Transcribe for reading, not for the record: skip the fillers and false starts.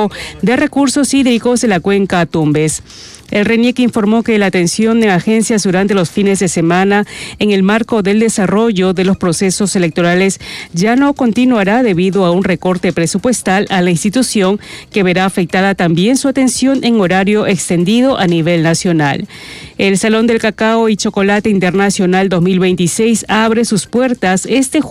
manejo de recursos hídricos de la cuenca Tumbes. El RENIEC informó que la atención de agencias durante los fines de semana en el marco del desarrollo de los procesos electorales ya no continuará debido a un recorte presupuestal a la institución que verá afectada también su atención en horario extendido a nivel nacional. El Salón del Cacao y Chocolate Internacional 2026 abre sus puertas este